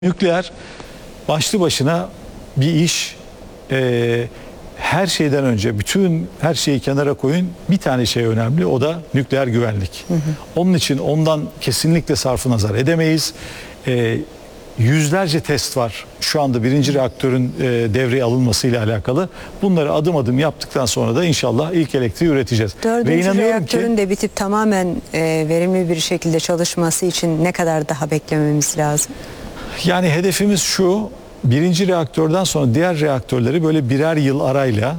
Nükleer başlı başına bir iş. Her şeyden önce bütün her şeyi kenara koyun, bir tane şey önemli, o da nükleer güvenlik. Onun için ondan kesinlikle sarfı nazar edemeyiz. Yüzlerce test var şu anda birinci reaktörün devreye alınmasıyla alakalı. Bunları adım adım yaptıktan sonra da inşallah ilk elektriği üreteceğiz. Dördüncü reaktörün de bitip tamamen verimli bir şekilde çalışması için ne kadar daha beklememiz lazım? Yani hedefimiz şu: birinci reaktörden sonra diğer reaktörleri böyle birer yıl arayla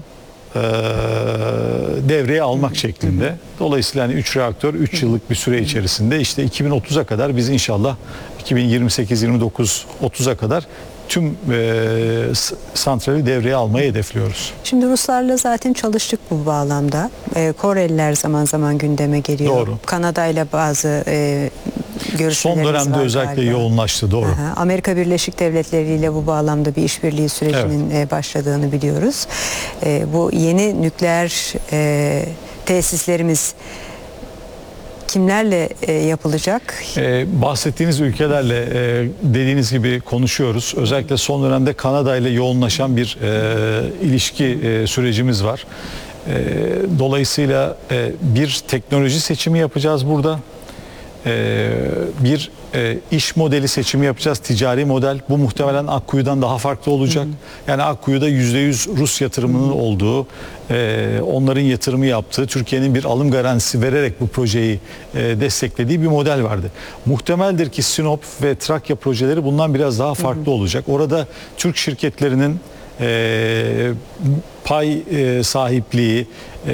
devreye almak şeklinde. Dolayısıyla yani 3 reaktör 3 yıllık bir süre içerisinde işte 2030'a kadar biz inşallah 2028, 29, 30'a kadar tüm santrali devreye almayı hedefliyoruz. Şimdi Ruslarla zaten çalıştık bu bağlamda. Koreliler zaman zaman gündeme geliyor. Doğru. Kanada ile bazı görüşmelerimiz son dönemde var özellikle galiba. Yoğunlaştı, doğru. Aha. Amerika Birleşik Devletleri ile bu bağlamda bir işbirliği sürecinin başladığını biliyoruz. Bu yeni nükleer tesislerimiz kimlerle yapılacak? Bahsettiğiniz ülkelerle dediğiniz gibi konuşuyoruz. Özellikle son dönemde Kanada ile yoğunlaşan bir ilişki sürecimiz var. Dolayısıyla bir teknoloji seçimi yapacağız burada. Bir iş modeli seçimi yapacağız, ticari model. Bu muhtemelen Akkuyu'dan daha farklı olacak. Yani Akkuyu'da %100 Rus yatırımının olduğu, onların yatırımı yaptığı, Türkiye'nin bir alım garantisi vererek bu projeyi desteklediği bir model vardı. Muhtemeldir ki Sinop ve Trakya projeleri bundan biraz daha farklı olacak. Orada Türk şirketlerinin pay sahipliği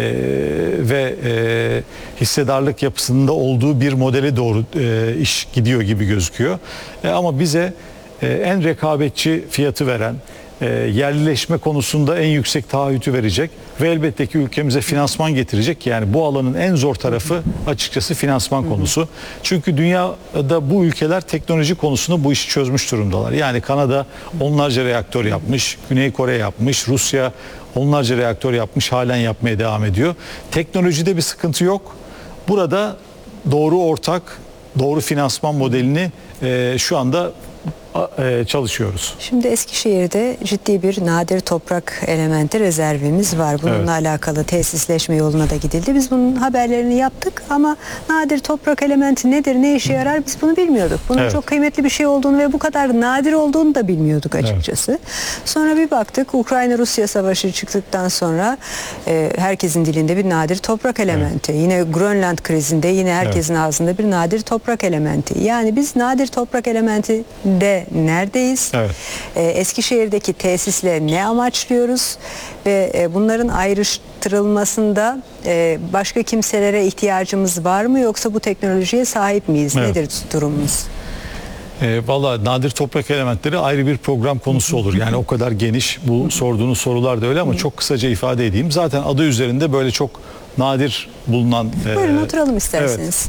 ve hissedarlık yapısında olduğu bir modele doğru iş gidiyor gibi gözüküyor. Ama bize en rekabetçi fiyatı veren, yerlileşme konusunda en yüksek taahhütü verecek ve elbette ki ülkemize finansman getirecek. Yani bu alanın en zor tarafı açıkçası finansman konusu. Çünkü dünyada bu ülkeler teknoloji konusunda bu işi çözmüş durumdalar. Yani Kanada onlarca reaktör yapmış, Güney Kore yapmış, Rusya onlarca reaktör yapmış, halen yapmaya devam ediyor. Teknolojide bir sıkıntı yok. Burada doğru ortak, doğru finansman modelini şu anda çalışıyoruz. Şimdi Eskişehir'de ciddi bir nadir toprak elementi rezervimiz var. Bununla alakalı tesisleşme yoluna da gidildi. Biz bunun haberlerini yaptık ama nadir toprak elementi nedir, ne işe yarar biz bunu bilmiyorduk. Bunun çok kıymetli bir şey olduğunu ve bu kadar nadir olduğunu da bilmiyorduk açıkçası. Sonra bir baktık, Ukrayna-Rusya savaşı çıktıktan sonra herkesin dilinde bir nadir toprak elementi. Yine Grönland krizinde yine herkesin ağzında bir nadir toprak elementi. Yani biz nadir toprak elementi de neredeyiz? Eskişehir'deki tesisle ne amaçlıyoruz? Ve bunların ayrıştırılmasında başka kimselere ihtiyacımız var mı? Yoksa bu teknolojiye sahip miyiz? Nedir durumumuz? Vallahi nadir toprak elementleri ayrı bir program konusu olur. Yani o kadar geniş, bu sorduğunuz sorular da öyle ama çok kısaca ifade edeyim. Zaten adı üzerinde böyle çok nadir bulunan... Buyurun oturalım isterseniz.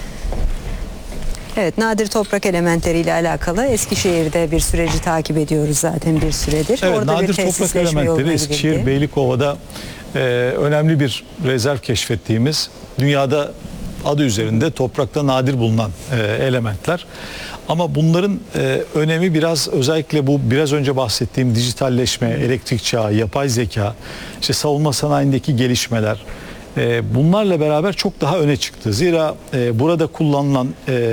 Evet, nadir toprak elementleriyle alakalı Eskişehir'de bir süreci takip ediyoruz zaten bir süredir. Evet, orada nadir toprak elementleri Eskişehir, Beylikova'da önemli bir rezerv keşfettiğimiz, dünyada adı üzerinde toprakta nadir bulunan elementler. Ama bunların önemi biraz, özellikle bu biraz önce bahsettiğim dijitalleşme, elektrik çağı, yapay zeka, işte savunma sanayindeki gelişmeler, bunlarla beraber çok daha öne çıktı. Zira burada kullanılan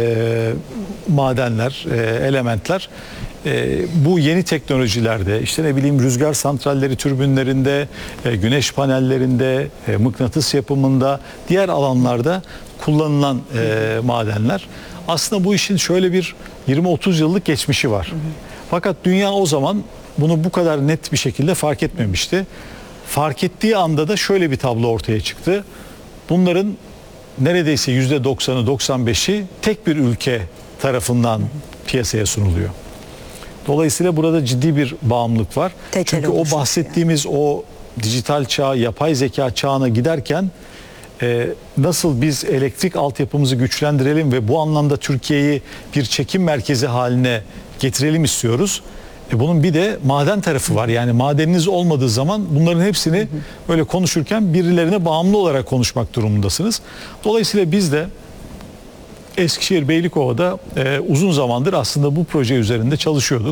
madenler, elementler bu yeni teknolojilerde, işte ne bileyim rüzgar santralleri türbinlerinde, güneş panellerinde, mıknatıs yapımında, diğer alanlarda kullanılan madenler. Aslında bu işin şöyle bir 20-30 yıllık geçmişi var. Fakat dünya o zaman bunu bu kadar net bir şekilde fark etmemişti. Fark ettiği anda da şöyle bir tablo ortaya çıktı. Bunların neredeyse %90'ı 95'i tek bir ülke tarafından piyasaya sunuluyor. Dolayısıyla burada ciddi bir bağımlılık var. Çünkü o bahsettiğimiz o dijital çağ, yapay zeka çağına giderken nasıl biz elektrik altyapımızı güçlendirelim ve bu anlamda Türkiye'yi bir çekim merkezi haline getirelim istiyoruz. Bunun bir de maden tarafı var. Yani madeniniz olmadığı zaman bunların hepsini böyle konuşurken birilerine bağımlı olarak konuşmak durumundasınız. Dolayısıyla biz de Eskişehir Beylikova'da uzun zamandır aslında bu proje üzerinde çalışıyorduk.